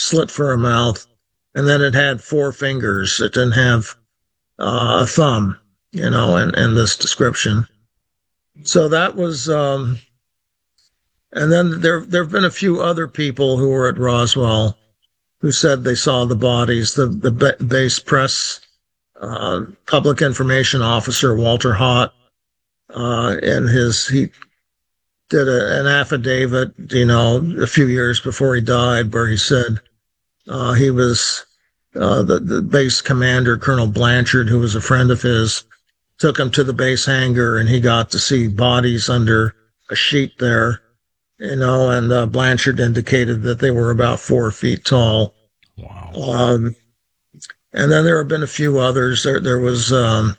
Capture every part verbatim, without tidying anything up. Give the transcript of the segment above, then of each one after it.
slit for a mouth, and then it had four fingers. It didn't have uh, a thumb, you know, in, in this description. So that was, um, and then there there have been a few other people who were at Roswell who said they saw the bodies. The the base press uh, public information officer Walter Hott, uh, and his he did a, an affidavit, you know, a few years before he died, where he said uh, he was uh, the the base commander, Colonel Blanchard, who was a friend of his, took him to the base hangar, and he got to see bodies under a sheet there, you know, and uh, Blanchard indicated that they were about four feet tall. Wow. Um, and then there have been a few others. There, there was um,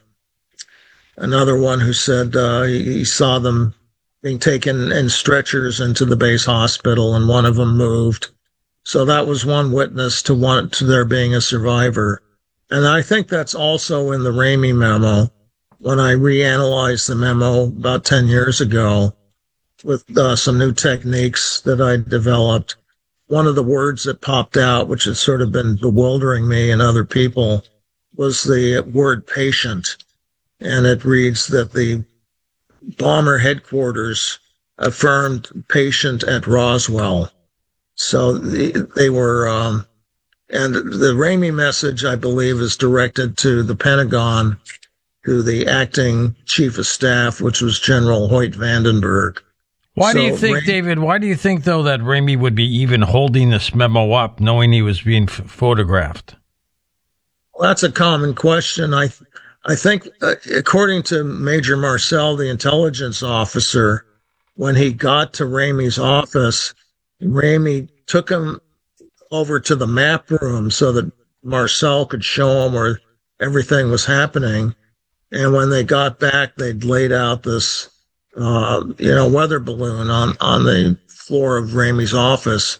another one who said uh, he, he saw them being taken in stretchers into the base hospital, and one of them moved. So that was one witness to one to there being a survivor. And I think that's also in the Ramey memo. When I reanalyzed the memo about ten years ago with uh, some new techniques that I developed, one of the words that popped out, which has sort of been bewildering me and other people, was the word patient. And it reads that the bomber headquarters affirmed patient at Roswell. So the, they were, um, and the Ramey message, I believe, is directed to the Pentagon, to the acting chief of staff, which was General Hoyt Vandenberg. Why so, do you think, Ram- David, why do you think, though, that Ramey would be even holding this memo up, knowing he was being f- photographed? Well, that's a common question. I I think, uh, according to Major Marcel, the intelligence officer, when he got to Ramey's office, Ramey took him over to the map room so that Marcel could show him where everything was happening. And when they got back, they'd laid out this, uh, you know, weather balloon on, on the floor of Ramey's office.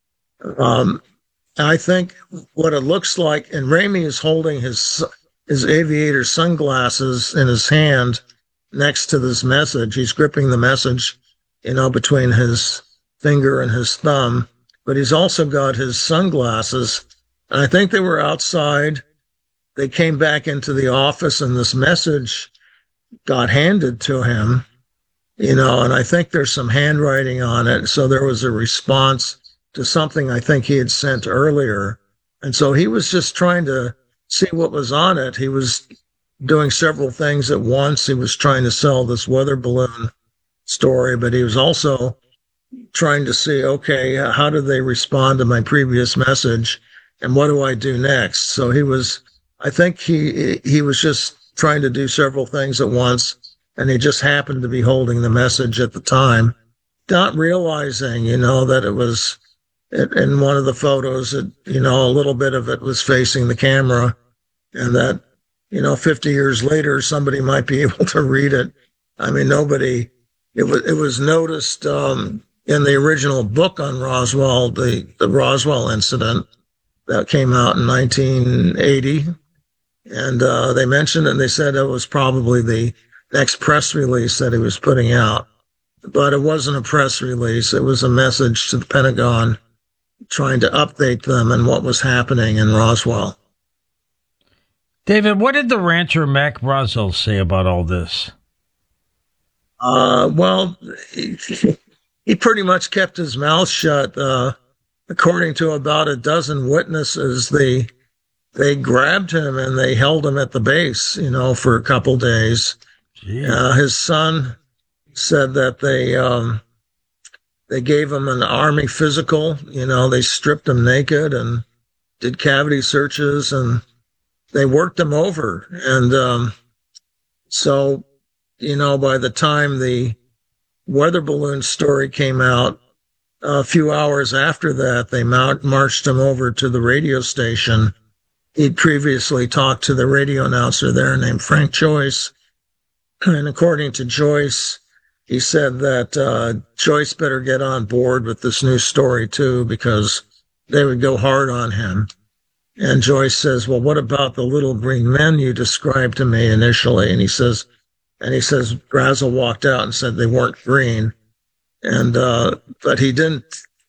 Um, I think what it looks like, and Ramey is holding his his aviator sunglasses in his hand next to this message. He's gripping the message, you know, between his finger and his thumb, but he's also got his sunglasses. And I think they were outside. They came back into the office, and this message got handed to him, you know, and I think there's some handwriting on it. So there was a response to something I think he had sent earlier. And so he was just trying to see what was on it. He was doing several things at once. He was trying to sell this weather balloon story, but he was also trying to see, okay, how did they respond to my previous message, and what do I do next? So he was, I think he he was just trying to do several things at once, and he just happened to be holding the message at the time, not realizing, you know, that it was, in one of the photos, it, you know, a little bit of it was facing the camera, and that, you know, fifty years later, somebody might be able to read it. I mean, nobody, it was, it was noticed, um, in the original book on Roswell, the, the Roswell incident that came out in nineteen eighty. And, uh, they mentioned it, and they said it was probably the next press release that he was putting out, but it wasn't a press release. It was a message to the Pentagon trying to update them on what was happening in Roswell. David, what did the rancher Mac Brazel say about all this? Uh, well, he, he pretty much kept his mouth shut. Uh, according to about a dozen witnesses, they they grabbed him and they held him at the base, you know, for a couple days. Uh, his son said that they um, they gave him an Army physical. You know, they stripped him naked and did cavity searches, and they worked him over. And um, so, you know, by the time the weather balloon story came out, a few hours after that, they mount, marched him over to the radio station. He'd previously talked to the radio announcer there named Frank Joyce. And according to Joyce, he said that uh, Joyce better get on board with this new story, too, because they would go hard on him. And Joyce says, well, what about the little green men you described to me initially? And he says, and he says, Brazel walked out and said they weren't green. And, uh, but he didn't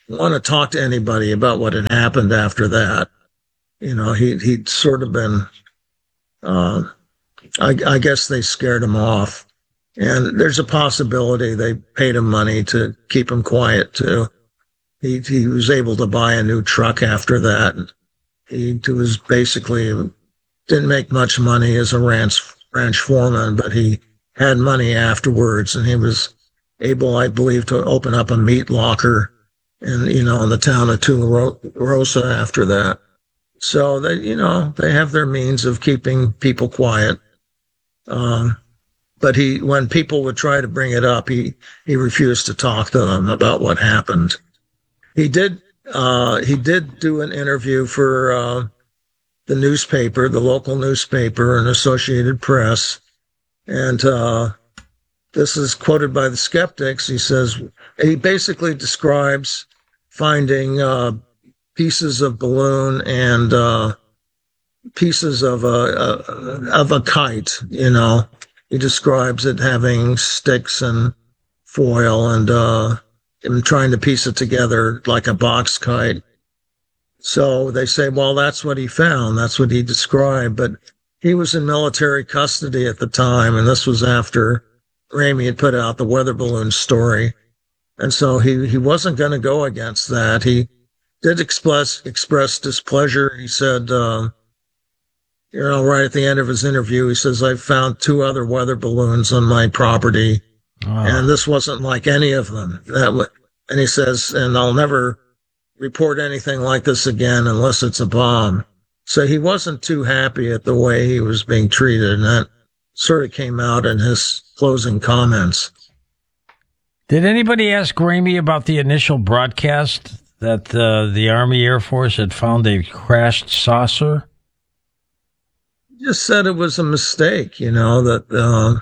want to talk to anybody about what had happened after that. You know, he, he'd sort of been, uh, I, I guess they scared him off. And there's a possibility they paid him money to keep him quiet too. He, he was able to buy a new truck after that. He, he was basically, didn't make much money as a ranch, ranch foreman, but he had money afterwards, and he was able, I believe, to open up a meat locker in, you know, in the town of Tularosa after that. So they, you know, they have their means of keeping people quiet. Um, but he, when people would try to bring it up, he, he refused to talk to them about what happened. He did, uh, he did do an interview for, uh, the newspaper, the local newspaper and Associated Press. And, uh, this is quoted by the skeptics. He says, he basically describes finding, uh, pieces of balloon and, uh, pieces of a, a, of a kite, you know. He describes it having sticks and foil and, uh, him trying to piece it together like a box kite. So they say, well, that's what he found. That's what he described. But he was in military custody at the time, and this was after Ramey had put out the weather balloon story. And so he, he wasn't going to go against that. He did express, express displeasure. He said, uh, you know, right at the end of his interview, he says, I found two other weather balloons on my property, oh. and this wasn't like any of them. That w- and he says, and I'll never report anything like this again unless it's a bomb. So he wasn't too happy at the way he was being treated, and that sort of came out in his closing comments. Did anybody ask Ramey about the initial broadcast that uh, the Army Air Force had found a crashed saucer? Just said it was a mistake, you know, that, uh,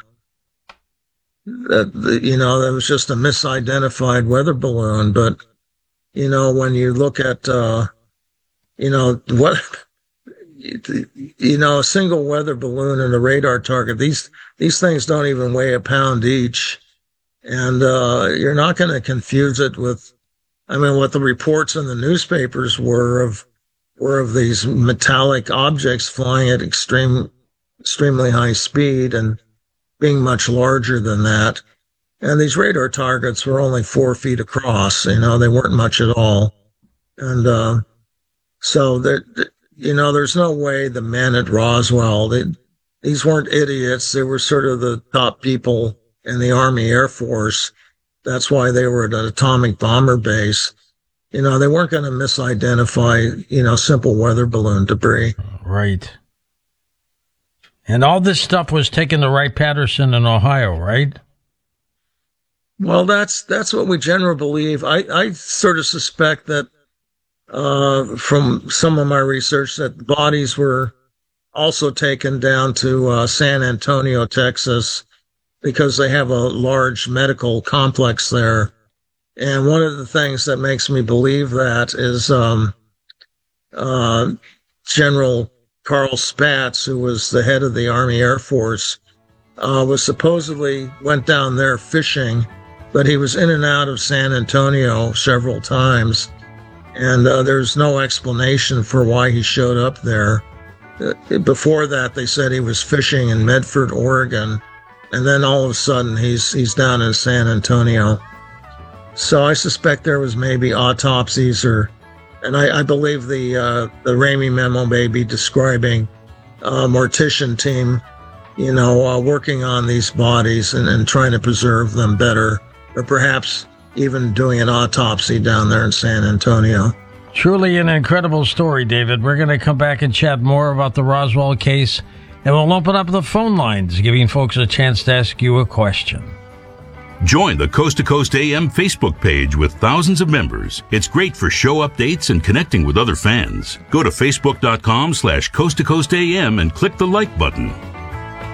that, you know, that was just a misidentified weather balloon. But, you know, when you look at, uh, you know, what, you know, a single weather balloon and a radar target, these, these things don't even weigh a pound each. And, uh, you're not going to confuse it with, I mean, what the reports in the newspapers were of, were of these metallic objects flying at extreme, extremely high speed and being much larger than that. And these radar targets were only four feet across. You know, they weren't much at all. And, uh, so there, you know, there's no way the men at Roswell, they, these weren't idiots. They were sort of the top people in the Army Air Force. That's why they were at an atomic bomber base. You know, they weren't going to misidentify, you know, simple weather balloon debris. Right. And all this stuff was taken to Wright-Patterson in Ohio, right? Well, that's that's what we generally believe. I, I sort of suspect that uh, from some of my research that bodies were also taken down to uh, San Antonio, Texas, because they have a large medical complex there. And one of the things that makes me believe that is um, uh, General Carl Spaatz, who was the head of the Army Air Force, uh, was supposedly went down there fishing, but he was in and out of San Antonio several times. And uh, there's no explanation for why he showed up there. Uh, before that, they said he was fishing in Medford, Oregon. And then all of a sudden, he's he's down in San Antonio. So I suspect there was maybe autopsies, or, and I, I believe the uh, the Ramey memo may be describing a mortician team, you know, uh, working on these bodies and, and trying to preserve them better, or perhaps even doing an autopsy down there in San Antonio. Truly an incredible story, David. We're going to come back and chat more about the Roswell case, and we'll open up the phone lines, giving folks a chance to ask you a question. Join the Coast to Coast A M Facebook page with thousands of members. It's great for show updates and connecting with other fans. Go to facebook.com slash Coast to Coast AM and click the like button.